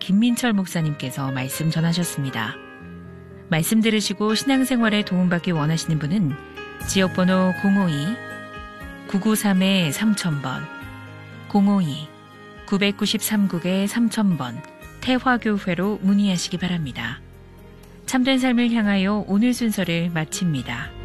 김민철 목사님께서 말씀 전하셨습니다. 말씀 들으시고 신앙생활에 도움받기 원하시는 분은 지역번호 052-993-3000번, 052-993국에-3000번 태화교회로 문의하시기 바랍니다. 참된 삶을 향하여 오늘 순서를 마칩니다.